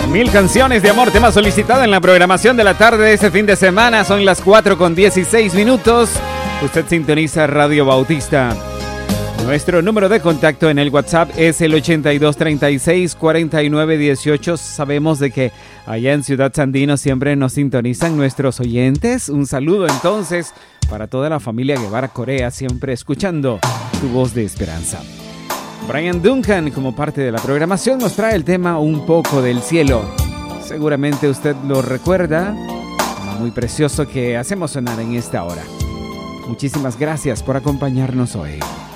Mil canciones de amor, tema solicitado en la programación de la tarde de este fin de semana. Son las 4:16. Usted sintoniza Radio Bautista. Nuestro número de contacto en el WhatsApp es el 8236-4918. Sabemos de que allá en Ciudad Sandino siempre nos sintonizan nuestros oyentes. Un saludo entonces para toda la familia Guevara Corea, siempre escuchando tu voz de esperanza. Brian Duncan, como parte de la programación, nos trae el tema Un poco del cielo. Seguramente usted lo recuerda, muy precioso que hacemos sonar en esta hora. Muchísimas gracias por acompañarnos hoy.